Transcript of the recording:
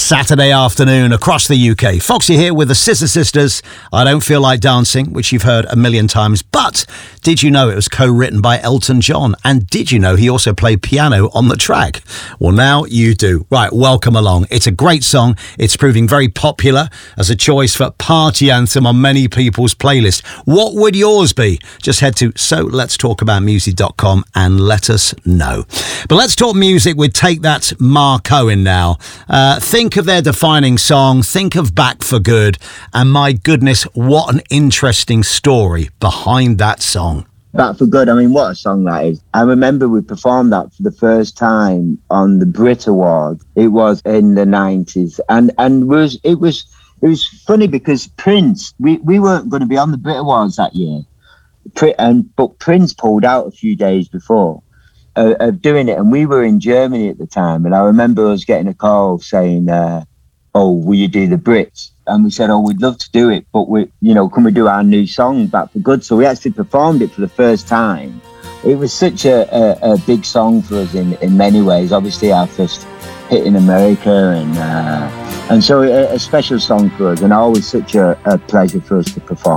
Saturday afternoon across the UK. Foxy here with the Scissor Sisters. I Don't Feel Like Dancing, which you've heard a million times. But did you know it was co-written by Elton John? And did you know he also played piano on the track? Well, now you do. Right, welcome along. It's a great song. It's proving very popular as a choice for party anthem on many people's playlists. What would yours be? Just head to soletstalkaboutmusic.com and let us know. But let's talk music with Take That Mark Cohen now. Think of their defining song, think of Back for Good, and my goodness, what an interesting story behind that song. Back for Good, I mean, what a song that is. I remember we performed that for the first time on the Brit Award. It was in the 90s. And it was funny because Prince, we weren't going to be on the Brit Awards that year. But Prince pulled out a few days before of doing it, and we were in Germany at the time, and I remember us getting a call saying, will you do the Brits? And we said, we'd love to do it, but can we do our new song, Back for Good? So we actually performed it for the first time. It was such a big song for us in many ways. Obviously our first hit in America, and so a special song for us, and always such a pleasure for us to perform.